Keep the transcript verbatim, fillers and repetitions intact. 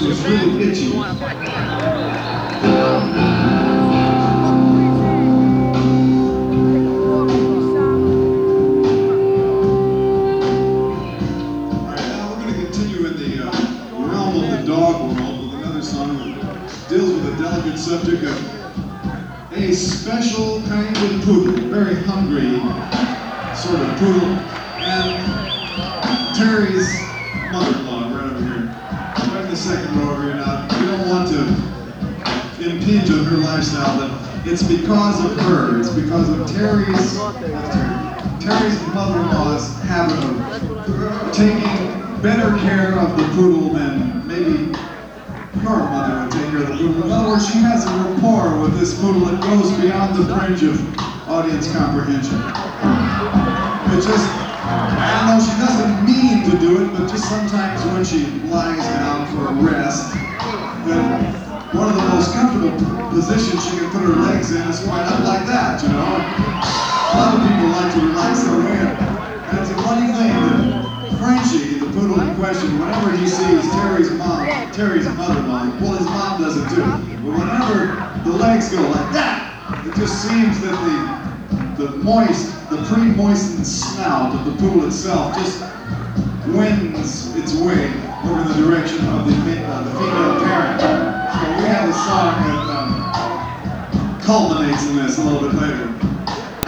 was really itchy. Dog world with another song that deals with the delicate subject of a special kind of poodle, very hungry sort of poodle, and Terry's mother-in-law right over here, right in the second row over here. Now, we don't want to impinge on her lifestyle, but it's because of her, it's because of Terry's, Terry's mother-in-law's habit of taking better care of the poodle than maybe your mother would take care of the poodle. In other words, she has a rapport with this poodle that goes beyond the fringe of audience comprehension. It just, I don't know, she doesn't mean to do it, but just sometimes when she lies down for a rest, then one of the most comfortable positions she can put her legs in is quite up like that, you know. A lot of people like to relax their way, and it's a funny thing that Frenchie, the poodle in question, whenever he sees Terry's mom, Terry's mother-in-law, well, his mom does it too, but whenever the legs go like that, it just seems that the the moist, the pre-moistened snout of the poodle itself just wends its way over the direction of the, uh, the female parent. So we have a song that um, culminates in this a little bit later.